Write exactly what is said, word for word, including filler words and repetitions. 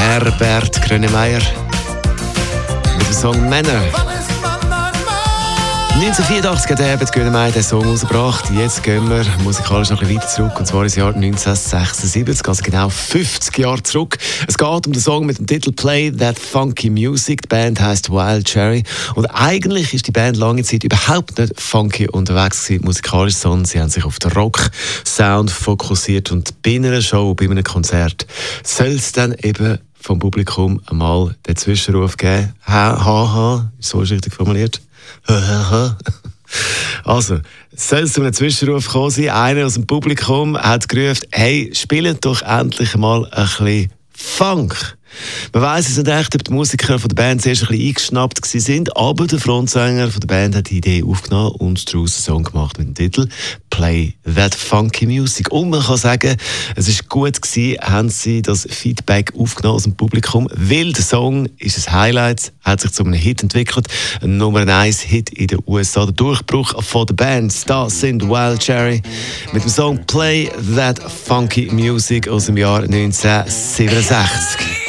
Herbert Grönemeyer mit dem Song «Männer». neunzehnhundertvierundachtzig hat Herbert Grönemeyer den Song rausgebracht. Jetzt gehen wir musikalisch noch ein bisschen weiter zurück, und zwar ins Jahr neunzehnhundertsechsundsiebzig, also genau fünfzig Jahre zurück. Es geht um den Song mit dem Titel «Play That Funky Music». Die Band heisst Wild Cherry. Und eigentlich ist die Band lange Zeit überhaupt nicht funky unterwegs gewesen, musikalisch, sondern sie haben sich auf den Rock-Sound fokussiert. Und bei einer Show, bei einem Konzert, soll es dann eben vom Publikum einmal den Zwischenruf geben. Ha, ha, ha. So ist richtig formuliert. Also, soll es zu einem Zwischenruf kommen sein? Einer aus dem Publikum hat gerufen, hey, spielt doch endlich mal ein bisschen Funk. Man weiss es nicht echt, ob die Musiker von der Band zuerst ein bisschen eingeschnappt waren, aber der Frontsänger von der Band hat die Idee aufgenommen und daraus einen Song gemacht mit dem Titel «Play That Funky Music». Und man kann sagen, es war gut gewesen, haben sie das Feedback aufgenommen aus dem Publikum, weil der Song ist ein Highlight, hat sich zu einem Hit entwickelt, ein Nummer eins Hit in den U S A. Der Durchbruch von der Band, das sind Wild Cherry mit dem Song «Play That Funky Music» aus dem Jahr neunzehnhundertsiebenundsechzig.